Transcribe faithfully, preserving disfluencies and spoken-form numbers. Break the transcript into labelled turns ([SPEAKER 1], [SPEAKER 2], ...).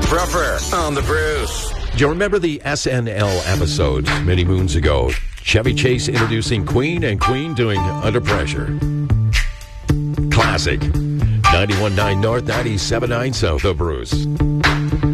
[SPEAKER 1] Pruffer on the Bruce.
[SPEAKER 2] Do you remember the S N L episode many moons ago? Chevy Chase introducing Queen and Queen doing Under Pressure. Classic. ninety-one point nine North, ninety-seven point nine South, the Bruce.